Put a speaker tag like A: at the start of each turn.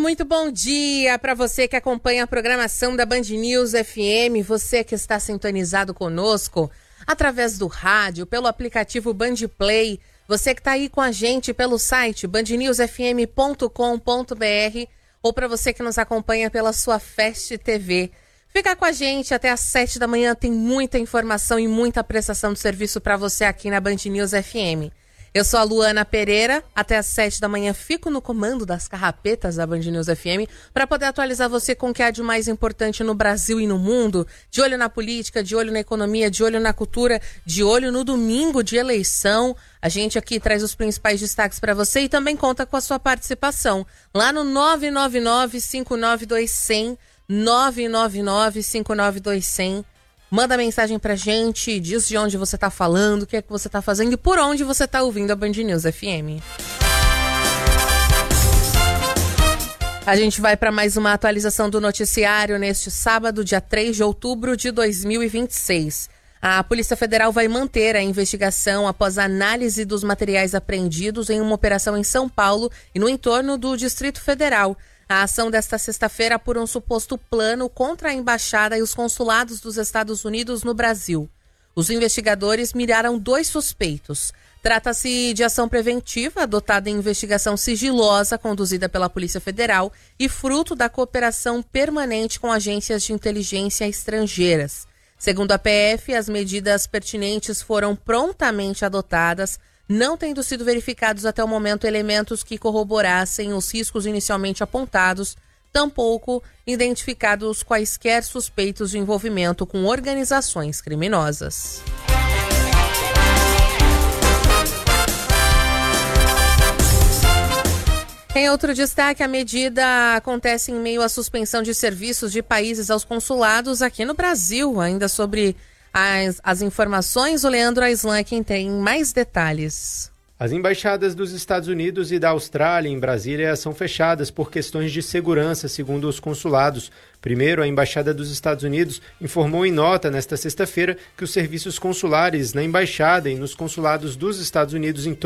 A: muito bom dia para você que acompanha a programação da Band News FM, você que está sintonizado conosco através do rádio, pelo aplicativo Band Play, você que está aí com a gente pelo site bandnewsfm.com.br ou para você que nos acompanha pela sua Fast TV. Fica com a gente até às 7 da manhã, tem muita informação e muita prestação de serviço para você aqui na Band News FM. Eu sou a Luana Pereira, até às 7 da manhã fico no comando das carrapetas da Band News FM para poder atualizar você com o que há de mais importante no Brasil e no mundo, de olho na política, de olho na economia, de olho na cultura, de olho no domingo de eleição. A gente aqui traz os principais destaques para você e também conta com a sua participação lá no 999-592-100, 999-592-100. Manda mensagem pra gente, diz de onde você tá falando, o que é que você tá fazendo e por onde você tá ouvindo a Band News FM. A gente vai para mais uma atualização do noticiário neste sábado, dia 3 de outubro de 2026. A Polícia Federal vai manter a investigação após a análise dos materiais apreendidos em uma operação em São Paulo e no entorno do Distrito Federal. A ação desta sexta-feira apura um suposto plano contra a embaixada e os consulados dos Estados Unidos no Brasil. Os investigadores miraram 2 suspeitos. Trata-se de ação preventiva adotada em investigação sigilosa conduzida pela Polícia Federal e fruto da cooperação permanente com agências de inteligência estrangeiras. Segundo a PF, as medidas pertinentes foram prontamente adotadas, não tendo sido verificados até o momento elementos que corroborassem os riscos inicialmente apontados, tampouco identificados quaisquer suspeitos de envolvimento com organizações criminosas. Em outro destaque, a medida acontece em meio à suspensão de serviços de países aos consulados aqui no Brasil. Ainda sobre as informações, o Leandro Aislan é quem tem mais detalhes.
B: As embaixadas dos Estados Unidos e da Austrália em Brasília são fechadas por questões de segurança, segundo os consulados. Primeiro, a Embaixada dos Estados Unidos informou em nota nesta sexta-feira que os serviços consulares na embaixada e nos consulados dos Estados Unidos em